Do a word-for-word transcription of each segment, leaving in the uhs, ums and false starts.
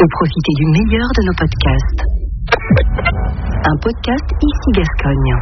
et profitez du meilleur de nos podcasts. Un podcast Ici Gascogne.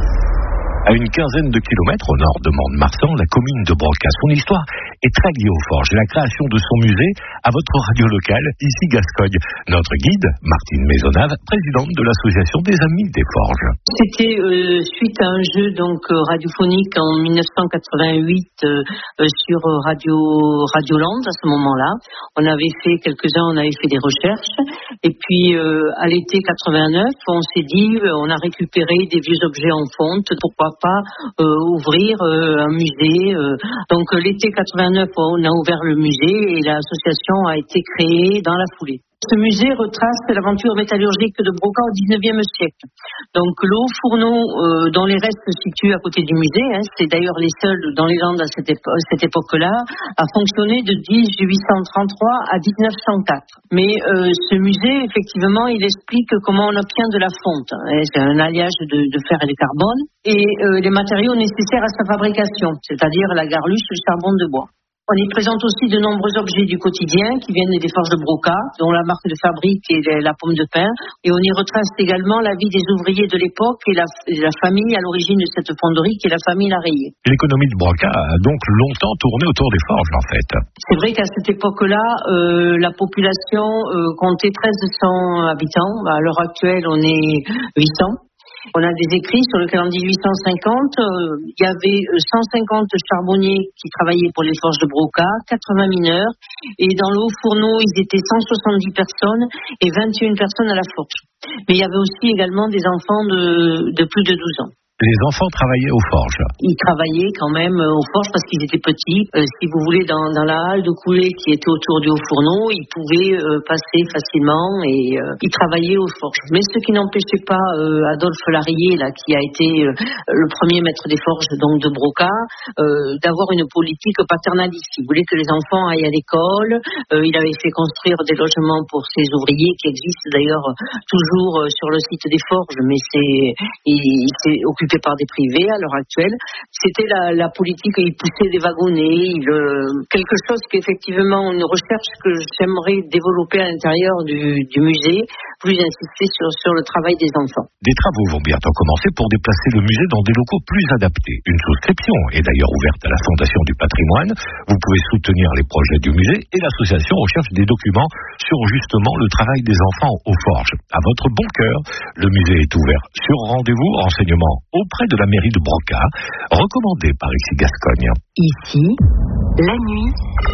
À une quinzaine de kilomètres au nord de Mont-de-Marsan, la commune de Broca. Son histoire est très liée aux forges. La création de son musée à votre radio locale, Ici Gascogne. Notre guide, Martine Maisonnave, présidente de l'association des Amis des Forges. C'était euh, suite à un jeu donc euh, radiophonique en dix-neuf cent quatre-vingt-huit euh, euh, sur Radio Radioland à ce moment-là. On avait fait quelques-uns, on avait fait des recherches. Et puis euh, à l'été quatre-vingt-neuf, on s'est dit, euh, on a récupéré des vieux objets en fonte. Pourquoi pas euh, ouvrir euh, un musée. Euh. Donc euh, l'été quatre-vingt-neuf, on a ouvert le musée et l'association a été créée dans la foulée. Ce musée retrace l'aventure métallurgique de Broca au dix-neuvième siècle. Donc le haut fourneau euh, dont les restes se situent à côté du musée, hein, c'est d'ailleurs les seuls dans les Landes à cette, épo- cette époque-là, a fonctionné de dix-huit cent trente-trois à dix-neuf cent quatre. Mais euh, ce musée, effectivement, il explique comment on obtient de la fonte. Hein, c'est un alliage de, de fer et de carbone et euh, les matériaux nécessaires à sa fabrication, c'est-à-dire la garluche et le charbon de bois. On y présente aussi de nombreux objets du quotidien qui viennent des forges de Broca, dont la marque de fabrique est la pomme de pin. Et on y retrace également la vie des ouvriers de l'époque et la, et la famille à l'origine de cette fonderie, qui est la famille Larreillé. L'économie de Broca a donc longtemps tourné autour des forges, en fait. C'est vrai qu'à cette époque-là, euh, la population euh, comptait treize cents habitants. À l'heure actuelle, on est huit cents. On a des écrits sur lesquels en dix-huit cent cinquante, euh, il y avait cent cinquante charbonniers qui travaillaient pour les forges de Broca, quatre-vingts mineurs, et dans le haut fourneau, ils étaient cent soixante-dix personnes et vingt et une personnes à la forge. Mais il y avait aussi également des enfants de, de plus de douze ans. Les enfants travaillaient aux forges. Ils travaillaient quand même aux forges parce qu'ils étaient petits. Euh, si vous voulez, dans, dans la halle de coulée qui était autour du haut fourneau, ils pouvaient euh, passer facilement et euh, ils travaillaient aux forges. Mais ce qui n'empêchait pas euh, Adolphe Larreillé, là, qui a été euh, le premier maître des forges donc de Broca, euh, d'avoir une politique paternaliste. Il voulait que les enfants aillent à l'école. Euh, il avait fait construire des logements pour ses ouvriers qui existent d'ailleurs toujours sur le site des forges, mais c'est il, il s'est occupé par des privés à l'heure actuelle. C'était la, la politique, il poussait des wagonnets, il, euh, quelque chose qu'effectivement, une recherche que j'aimerais développer à l'intérieur du, du musée, plus insister sur, sur le travail des enfants. Des travaux vont bientôt commencer pour déplacer le musée dans des locaux plus adaptés. Une souscription est d'ailleurs ouverte à la Fondation du patrimoine. Vous pouvez soutenir les projets du musée et l'association recherche des documents sur justement le travail des enfants aux forges. À votre bon cœur, le musée est ouvert sur rendez-vous, renseignements auprès de la mairie de Broca, recommandé par Ici Gascogne. Ici, la nuit,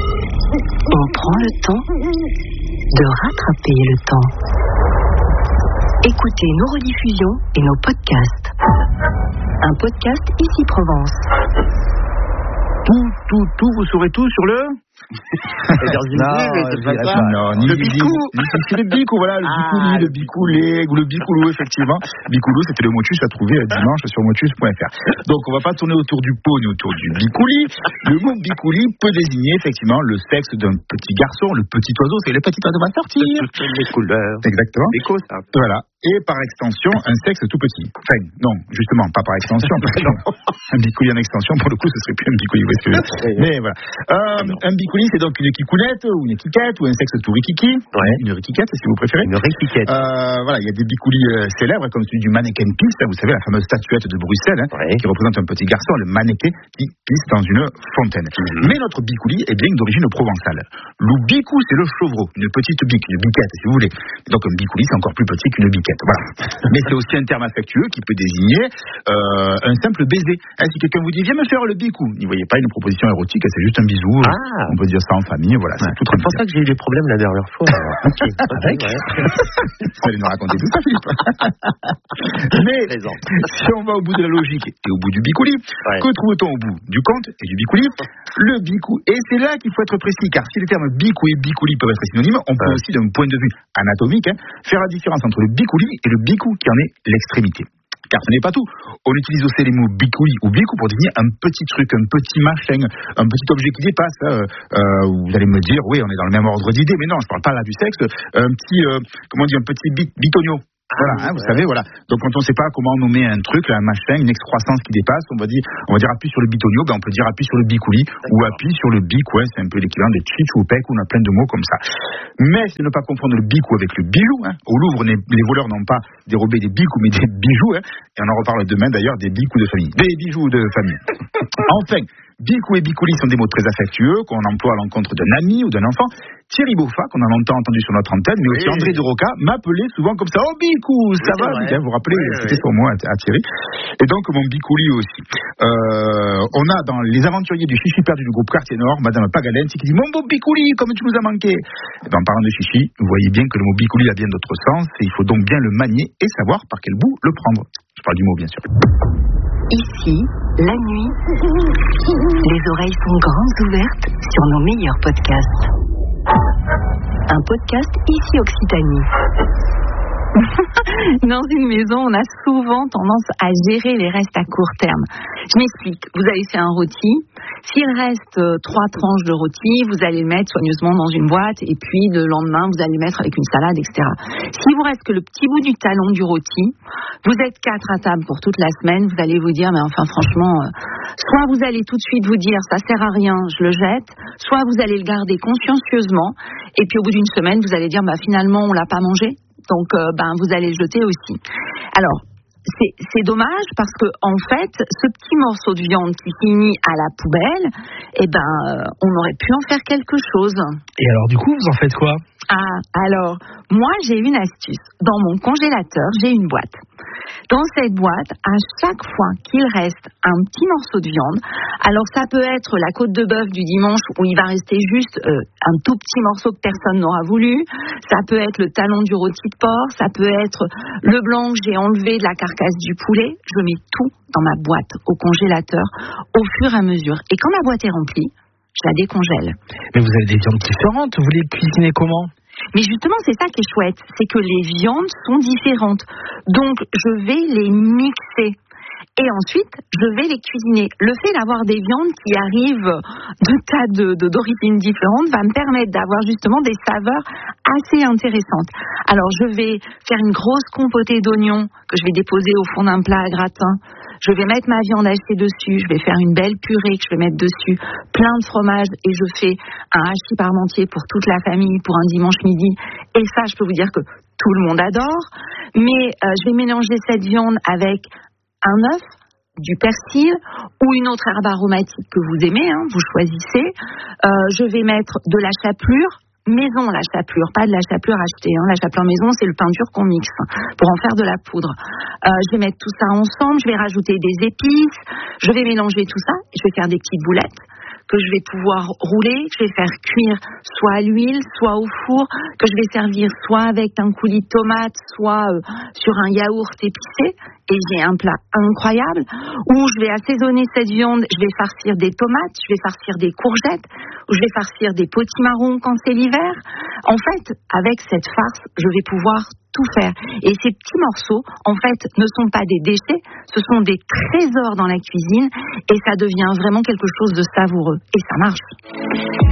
on prend le temps de rattraper le temps. Écoutez nos rediffusions et nos podcasts. Un podcast Ici Provence. Tout, tout, tout, vous saurez tout sur le... non, non, ni le bicou, c'est le bicou, voilà, le bicouli, ah, le bicoulé, ou le bicoulou, effectivement. Bicoulou, c'était le motus à trouver dimanche sur motus point f r. Donc, on va pas tourner autour du pot ni autour du bicouli. Le mot bicouli peut désigner, effectivement, le sexe d'un petit garçon. Le petit oiseau, c'est le petit oiseau va sortir. Les couleurs. Exactement. Les causes, ça. Voilà. Et par extension, un sexe tout petit. Enfin, non, justement, pas par extension. Un bicouli en extension, pour le coup, ce serait plus un bicouli. Mais voilà. Euh, un bicouli, c'est donc une kicounette, ou une équiquette, ou un sexe tout rikiki. Ouais. Une riquiquette, si vous préférez. Une riquiquette. Euh, voilà, il y a des bicoulis euh, célèbres, comme celui du mannequin pisse, là, vous savez, la fameuse statuette de Bruxelles, hein, ouais. qui représente un petit garçon, le mannequin, qui pisse dans une fontaine. Mm-hmm. Mais notre bicouli est bien d'origine provençale. L'oubicou, c'est le chevreau, une petite bique, une biquette, si vous voulez. Donc un bicouli, c'est encore plus petit qu'une biquette. Voilà. Mais c'est aussi un terme affectueux qui peut désigner euh, un simple baiser. Hein, si quelqu'un vous dit viens me faire le bicou, n'y voyez pas une proposition érotique, c'est juste un bisou. Ah. On peut dire ça en famille, voilà. Ouais. C'est, c'est pour ça que j'ai eu des problèmes la dernière fois. Okay. Avec ouais. Vous allez nous raconter tout ça, Philippe. Mais si on va au bout de la logique et au bout du bicouli, ouais. que trouve-t-on au bout du conte et du bicouli? Le bicou. Et c'est là qu'il faut être précis, car si les termes bicou et bicouli peuvent être synonymes, on peut ouais. aussi, d'un point de vue anatomique, hein, faire la différence entre le bicouli et le bicou qui en est l'extrémité. Car ce n'est pas tout. On utilise aussi les mots bicouli ou bicou pour désigner un petit truc, un petit machin, un petit objet qui dépasse. Euh, euh, vous allez me dire, oui, on est dans le même ordre d'idées, mais non, je ne parle pas là du sexe. Un petit, euh, comment on dit, un petit bit, bitonio. Voilà, hein, vous savez, voilà. Donc quand on ne sait pas comment nommer un truc, un machin, une excroissance qui dépasse, on va dire, on va dire appuie sur le bitonio, ben on peut dire appuie sur le bicouli ou appuie sur le bic, ouais, c'est un peu l'équivalent des chiches ou pec, on a plein de mots comme ça. Mais c'est ne pas confondre le bicou avec le bijou. Hein. Au Louvre, les voleurs n'ont pas dérobé des bicoux mais des bijoux. Hein. Et on en reparle demain d'ailleurs des bicoux de famille, des bijoux de famille. Enfin. Bicou et bicouli sont des mots très affectueux qu'on emploie à l'encontre d'un ami ou d'un enfant. Thierry Beaufat, qu'on a longtemps entendu sur notre antenne, mais aussi oui. André de Roca, m'appelait souvent comme ça. Oh Bicou, ça oui, va bien, vous vous rappelez, oui, c'était oui. son mot à, à Thierry. Et donc mon bicouli aussi. Euh, on a dans les aventuriers du chichi perdu du groupe Quartier Nord, Madame Pagalène, qui dit mon beau bicouli, comme tu nous as manqué. Et ben, en parlant de chichi, vous voyez bien que le mot bicouli a bien d'autres sens, et il faut donc bien le manier et savoir par quel bout le prendre. Je parle du mot, bien sûr. Ici, la nuit, les oreilles sont grandes ouvertes sur nos meilleurs podcasts. Un podcast ici Occitanie. Dans une maison, on a souvent tendance à gérer les restes à court terme. Je m'explique. Vous avez fait un rôti. S'il reste euh, trois tranches de rôti, vous allez le mettre soigneusement dans une boîte et puis le lendemain, vous allez le mettre avec une salade, et cetera. S'il vous reste que le petit bout du talon du rôti, vous êtes quatre à table pour toute la semaine, vous allez vous dire, mais enfin franchement, euh, soit vous allez tout de suite vous dire, ça sert à rien, je le jette, soit vous allez le garder consciencieusement et puis au bout d'une semaine, vous allez dire, bah finalement, on l'a pas mangé. Donc, euh, ben, vous allez le jeter aussi. Alors, c'est, c'est dommage parce que, en fait, ce petit morceau de viande qui finit à la poubelle, eh ben, euh, on aurait pu en faire quelque chose. Et alors, du coup, vous en faites quoi ? Ah, alors, moi, j'ai une astuce. Dans mon congélateur, j'ai une boîte. Dans cette boîte, à chaque fois qu'il reste un petit morceau de viande, alors ça peut être la côte de bœuf du dimanche où il va rester juste euh, un tout petit morceau que personne n'aura voulu, ça peut être le talon du rôti de porc, ça peut être le blanc que j'ai enlevé de la carcasse du poulet. Je mets tout dans ma boîte au congélateur au fur et à mesure. Et quand ma boîte est remplie, je la décongèle. Mais vous avez des viandes différentes, vous les cuisinez comment ? Mais justement, c'est ça qui est chouette, c'est que les viandes sont différentes. Donc, je vais les mixer. Et ensuite, je vais les cuisiner. Le fait d'avoir des viandes qui arrivent de tas de, de, d'origines différentes va me permettre d'avoir justement des saveurs assez intéressantes. Alors, je vais faire une grosse compotée d'oignons que je vais déposer au fond d'un plat à gratin. Je vais mettre ma viande hachée dessus, je vais faire une belle purée que je vais mettre dessus, plein de fromage et je fais un hachis parmentier pour toute la famille pour un dimanche midi. Et ça, je peux vous dire que tout le monde adore. Mais euh, je vais mélanger cette viande avec un œuf, du persil ou une autre herbe aromatique que vous aimez, hein, vous choisissez. Euh, je vais mettre de la chapelure. Maison, la chapelure, pas de la chapelure achetée. Hein. La chapelure maison, c'est le pain dur qu'on mixe pour en faire de la poudre. Euh, je vais mettre tout ça ensemble, je vais rajouter des épices, je vais mélanger tout ça, je vais faire des petites boulettes que je vais pouvoir rouler, que je vais faire cuire soit à l'huile, soit au four, que je vais servir soit avec un coulis de tomate, soit euh, sur un yaourt épicé. Et j'ai un plat incroyable où je vais assaisonner cette viande, je vais farcir des tomates, je vais farcir des courgettes, où je vais farcir des potimarrons quand c'est l'hiver. En fait, avec cette farce, je vais pouvoir tout faire. Et ces petits morceaux, en fait, ne sont pas des déchets, ce sont des trésors dans la cuisine et ça devient vraiment quelque chose de savoureux. Et ça marche.